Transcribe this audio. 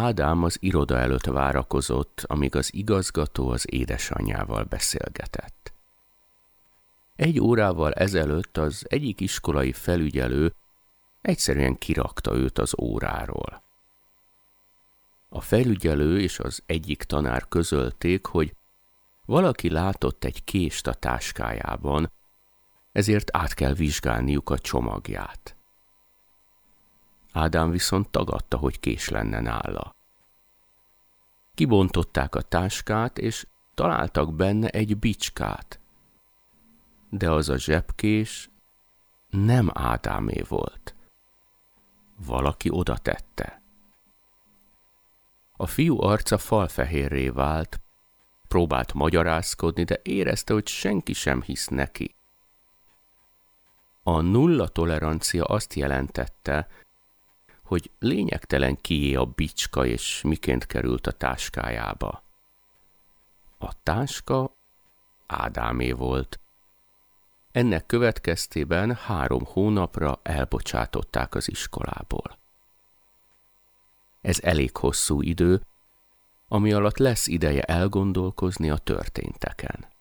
Ádám az iroda előtt várakozott, amíg az igazgató az édesanyjával beszélgetett. 1 órával ezelőtt az egyik iskolai felügyelő egyszerűen kirakta őt az óráról. A felügyelő és az egyik tanár közölték, hogy valaki látott egy kést a táskájában, ezért át kell vizsgálniuk a csomagját. Ádám viszont tagadta, hogy kés lenne nála. Kibontották a táskát, és találtak benne egy bicskát. De az a zsebkés nem Ádámé volt. Valaki oda tette. A fiú arca falfehérré vált, próbált magyarázkodni, de érezte, hogy senki sem hisz neki. A nulla tolerancia azt jelentette, hogy lényegtelen kié a bicska és miként került a táskájába. A táska Ádámé volt. Ennek következtében 3 hónapra elbocsátották az iskolából. Ez elég hosszú idő, ami alatt lesz ideje elgondolkozni a történteken.